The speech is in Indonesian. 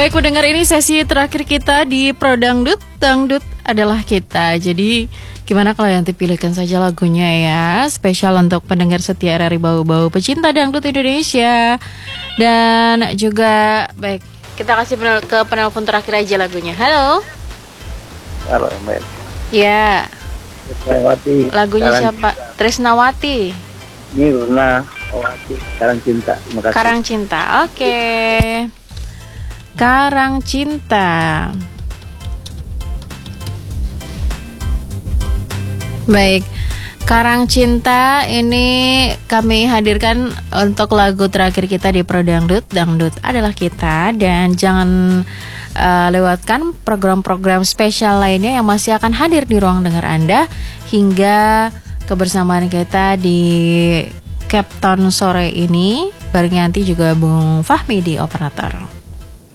Baik pendengar, ini sesi terakhir kita di Pro Dangdut. Dangdut adalah kita. Jadi gimana kalau yang dipilihkan saja lagunya ya, spesial untuk pendengar setia RRI Bau-Bau, pecinta dangdut Indonesia. Dan juga baik, kita kasih ke penelpon terakhir aja lagunya. Halo. Halo Mbak. Ya. Tresnawati. Lagunya siapa? Tresnawati. Mirna Owati, Karang Cinta. Makasih. Karang Cinta. Oke. Karang Cinta. Baik, Karang Cinta ini kami hadirkan untuk lagu terakhir kita di Pro Dangdut. Dangdut adalah kita. Dan jangan lewatkan program-program spesial lainnya yang masih akan hadir di ruang dengar Anda hingga kebersamaan kita di Cape Town sore ini. Bareng nanti juga Bung Fahmi di operator.